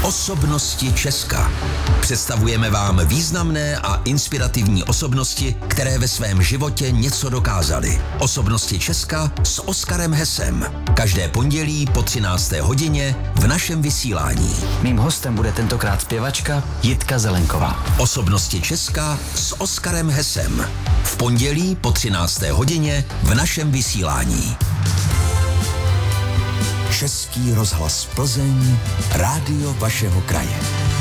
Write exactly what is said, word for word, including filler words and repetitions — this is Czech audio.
Osobnosti Česka. Představujeme vám významné a inspirativní osobnosti, které ve svém životě něco dokázaly. Osobnosti Česka s Oskarem Hesem. Každé pondělí po třinácté hodině v našem vysílání. Mým hostem bude tentokrát zpěvačka Jitka Zelenková. Osobnosti Česka s Oskarem Hesem. V pondělí po třinácté hodině v našem vysílání. Český rozhlas Plzeň, rádio vašeho kraje.